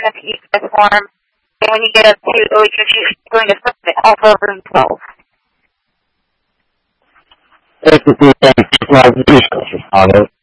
enough to eat this form. And when you get up to OHS, you're going to flip it off of room 12. Basically, it's not a discussion on it.